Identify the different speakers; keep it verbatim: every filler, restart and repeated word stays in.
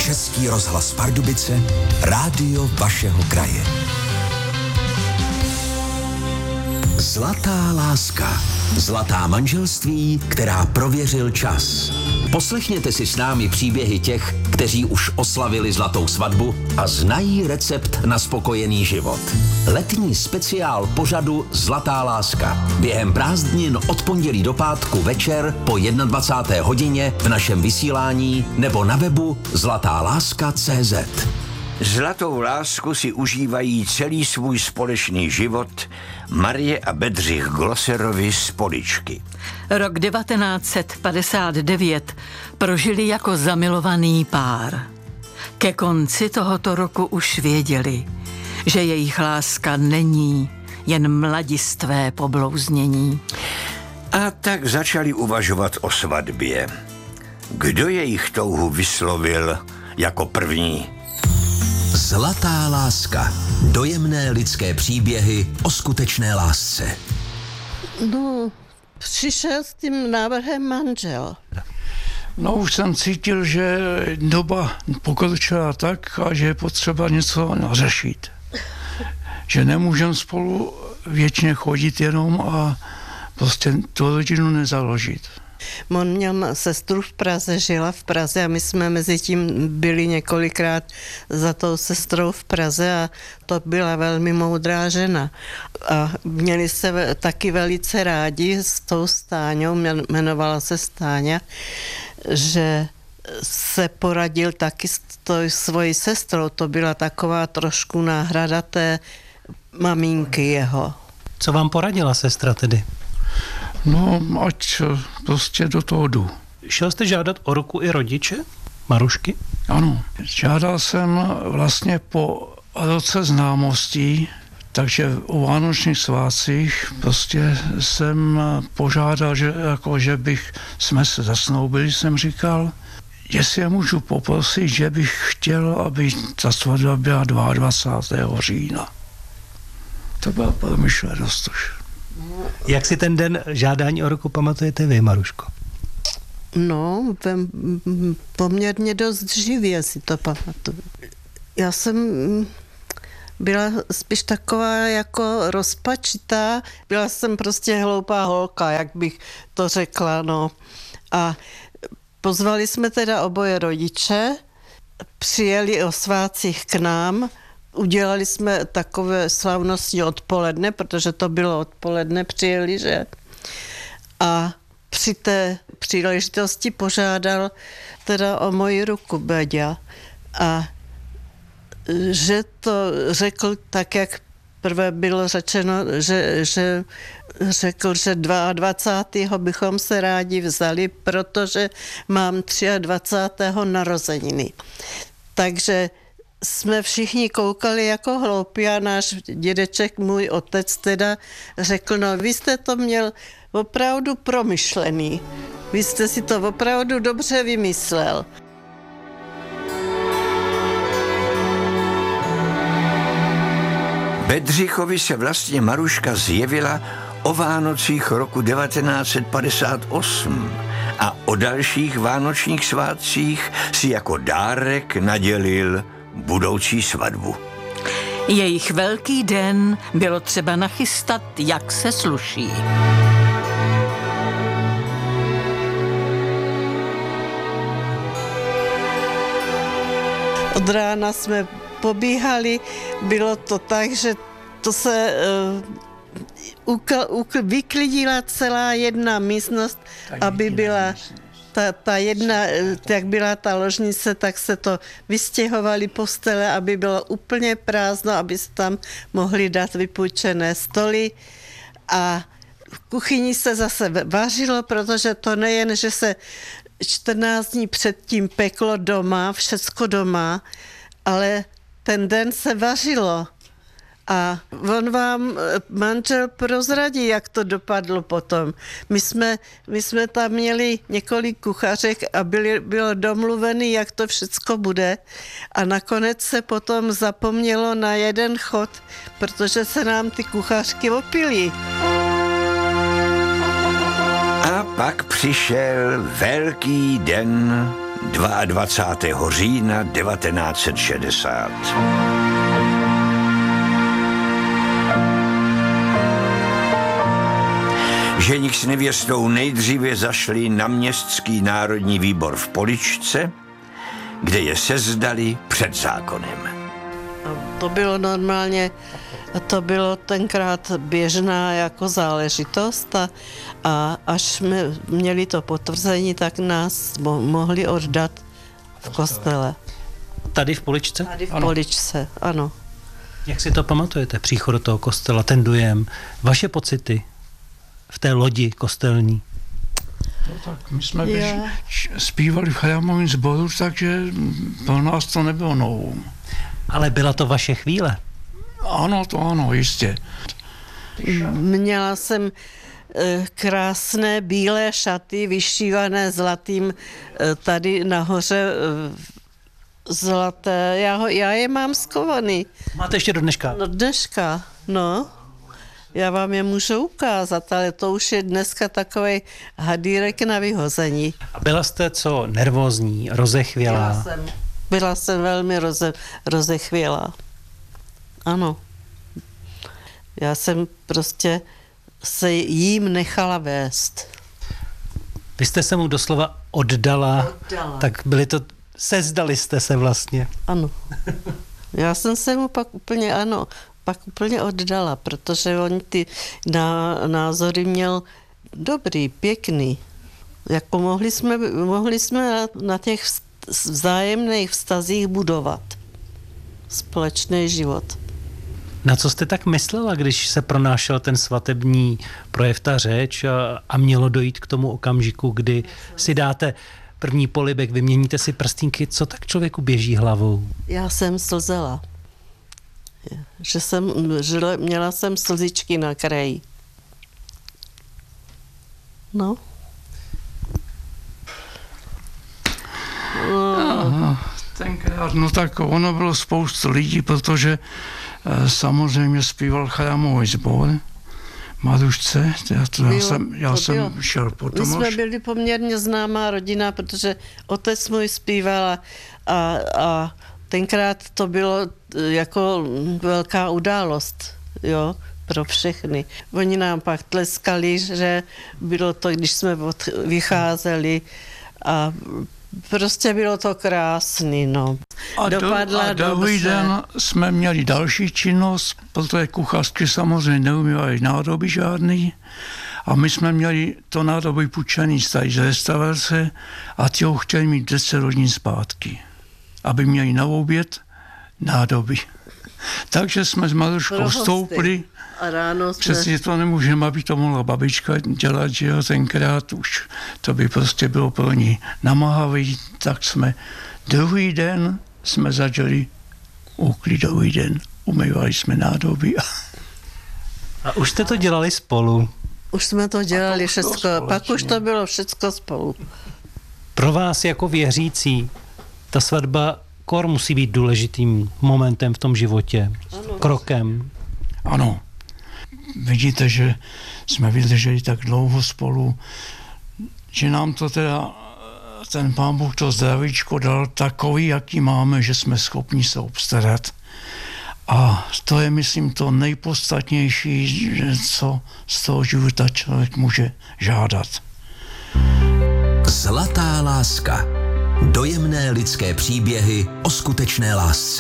Speaker 1: Český rozhlas Pardubice, rádio vašeho kraje. Zlatá láska. Zlatá manželství, která prověřil čas. Poslechněte si s námi příběhy těch, kteří už oslavili zlatou svatbu a znají recept na spokojený život. Letní speciál pořadu Zlatá láska. Během prázdnin od pondělí do pátku večer po dvacáté jedné hodině v našem vysílání nebo na webu zlatá láska tečka cé zet.
Speaker 2: Zlatou lásku si užívají celý svůj společný život Marie a Bedřich Glosserovi z Poličky.
Speaker 3: Rok devatenáct set padesát devět prožili jako zamilovaný pár. Ke konci tohoto roku už věděli, že jejich láska není jen mladistvé poblouznění.
Speaker 2: A tak začali uvažovat o svatbě. Kdo jejich touhu vyslovil jako první?
Speaker 1: Zlatá láska. Dojemné lidské příběhy o skutečné lásce.
Speaker 4: No, přišel s tím návrhem manžel.
Speaker 5: No, už jsem cítil, že doba pokročila tak a že je potřeba něco nařešit. Že nemůžeme spolu věčně chodit jenom a prostě tu rodinu nezaložit.
Speaker 4: On měl sestru v Praze, žila v Praze a my jsme mezi tím byli několikrát za tou sestrou v Praze a to byla velmi moudrá žena. A měli se taky velice rádi s tou Stáňou, jmenovala se Stáňa, že se poradil taky s tou svojí sestrou. To byla taková trošku náhrada té maminky jeho.
Speaker 6: Co vám poradila sestra tedy?
Speaker 5: No, ať prostě do toho jdu.
Speaker 6: Šel jste žádat o ruku i rodiče Marušky?
Speaker 5: Ano, žádal jsem vlastně po roce známostí, takže o vánočních svátcích prostě jsem požádal, že, jako, že bych, jsme se zasnoubili, jsem říkal, jestli je můžu poprosit, že bych chtěl, aby ta svatba byla dvacátého druhého října. To byla promyšlenost už.
Speaker 6: Jak si ten den žádání o ruku pamatujete vy, Maruško?
Speaker 4: No, poměrně dost živě si to pamatuju. Já jsem byla spíš taková jako rozpačitá, byla jsem prostě hloupá holka, jak bych to řekla, no. A pozvali jsme teda oboje rodiče, přijeli o svátcích k nám, udělali jsme takové slavnostní odpoledne, protože to bylo odpoledne, přijeli, že? A při té příležitosti požádal teda o moji ruku Beďa. A že to řekl tak, jak prvé bylo řečeno, že, že řekl, že dvacátého druhého bychom se rádi vzali, protože mám dvacátého třetího narozeniny. Takže jsme všichni koukali jako hloupí a náš dědeček, můj otec teda řekl, no vy jste to měl opravdu promyšlený. Vy jste si to opravdu dobře vymyslel.
Speaker 2: Bedřichovi se vlastně Maruška zjevila o Vánocích roku devatenáct set padesát osm a o dalších vánočních svátcích si jako dárek nadělil budoucí svatbu.
Speaker 3: Jejich velký den bylo třeba nachystat, jak se sluší.
Speaker 4: Od rána jsme pobíhali, bylo to tak, že to se uh, ukl, ukl, vyklidila celá jedna místnost, tak aby byla ta, ta jedna, jak byla ta ložnice, tak se to vystěhovaly postele, aby bylo úplně prázdno, aby se tam mohli dát vypůjčené stoly a v kuchyni se zase vařilo, protože to nejen, že se čtrnáct dní předtím peklo doma, všecko doma, ale ten den se vařilo. A on vám, manžel, prozradí, jak to dopadlo potom. My jsme, my jsme tam měli několik kuchařek a byli, bylo domluvený, jak to všecko bude. A nakonec se potom zapomnělo na jeden chod, protože se nám ty kuchařky opily.
Speaker 2: A pak přišel velký den dvacátého druhého října devatenáct set šedesát. Ženich s nevěstou nejdříve zašli na městský národní výbor v Poličce, kde je sezdali před zákonem.
Speaker 4: To bylo normálně, to bylo tenkrát běžná jako záležitost a, a až jsme měli to potvrzení, tak nás mo- mohli oddat v kostele.
Speaker 6: Tady v Poličce?
Speaker 4: Tady v
Speaker 5: Ano.
Speaker 4: Poličce, ano.
Speaker 6: Jak si to pamatujete, příchod do toho kostela, ten dojem, vaše pocity v té lodi kostelní?
Speaker 5: No tak my jsme
Speaker 4: Já.
Speaker 5: běž, zpívali v chrámovém sboru, takže pro nás to nebylo novou.
Speaker 6: Ale byla to vaše chvíle?
Speaker 5: Ano, to ano, jistě.
Speaker 4: Měla jsem eh, krásné bílé šaty vyšívané zlatým eh, tady nahoře eh, zlaté. Já, ho, já je mám skovaný.
Speaker 6: Máte ještě do dneška?
Speaker 4: No dneška, no. Já vám je můžu ukázat, ale to už je dneska takovej hadýrek na vyhození.
Speaker 6: A byla jste co, nervózní, rozechvělá?
Speaker 4: Byla jsem, byla jsem velmi roze, rozechvělá. Ano. Já jsem prostě se jím nechala vést.
Speaker 6: Vy jste se mu doslova oddala,
Speaker 4: Oddala.
Speaker 6: tak byli to, sezdali jste se vlastně.
Speaker 4: Ano. Já jsem se mu pak úplně, ano, pak úplně oddala, protože on ty ná, názory měl dobrý, pěkný. Jako mohli jsme, mohli jsme na, na těch vz- vzájemných vztazích budovat společný život.
Speaker 6: Na co jste tak myslela, když se pronášel ten svatební projev, ta řeč a, a mělo dojít k tomu okamžiku, kdy si dáte první polibek, vyměníte si prstínky, co tak člověku běží hlavou?
Speaker 4: Já jsem slzela. Že jsem, že měla jsem slzičky na kraji. No.
Speaker 5: Aha, tenkrát, no tak ono bylo spoustu lidí, protože eh, samozřejmě zpíval chrámový sbor, Marušce, já, to, já
Speaker 4: Bylo,
Speaker 5: jsem, já
Speaker 4: to
Speaker 5: jsem
Speaker 4: bylo.
Speaker 5: šel
Speaker 4: My
Speaker 5: potom
Speaker 4: jsme
Speaker 5: až.
Speaker 4: byli poměrně známá rodina, protože otec můj zpíval a, a, a tenkrát to bylo eh, jako velká událost, jo, pro všechny. Oni nám pak tleskali, že bylo to, když jsme od, vycházeli a prostě bylo to krásný, no.
Speaker 5: A, do,
Speaker 4: Dopadla
Speaker 5: a druhý
Speaker 4: dobře.
Speaker 5: den jsme měli další činnost, protože kuchařky samozřejmě neumívají nádoby žádný. A my jsme měli to nádobí půjčený z tady z restaurace a ti ho chtěli mít deset hodin zpátky, aby měli na oběd nádoby. Takže jsme s Maruškou
Speaker 4: Pro hosty.
Speaker 5: vstoupili.
Speaker 4: A ráno jsme...
Speaker 5: Přesně to nemůžeme, aby to mohla babička dělat, že jo, tenkrát už to by prostě bylo pro ní namáhavý, tak jsme druhý den jsme začali úklidový den, umývali jsme nádoby.
Speaker 6: A už jste to dělali spolu.
Speaker 4: Už jsme to dělali
Speaker 5: to
Speaker 4: všecko,
Speaker 5: společně.
Speaker 4: pak už to bylo všecko spolu.
Speaker 6: Pro vás jako věřící ta svatba kor musí být důležitým momentem v tom životě,
Speaker 4: Ano.
Speaker 6: krokem.
Speaker 5: Ano, vidíte, že jsme vydrželi tak dlouho spolu, že nám to teda ten Pán Bůh to zdravíčko dal takový, jaký máme, že jsme schopni se obstarat. A to je, myslím, to nejpodstatnější, že co z toho života člověk může žádat.
Speaker 1: Zlatá láska. Dojemné lidské příběhy o skutečné lásce.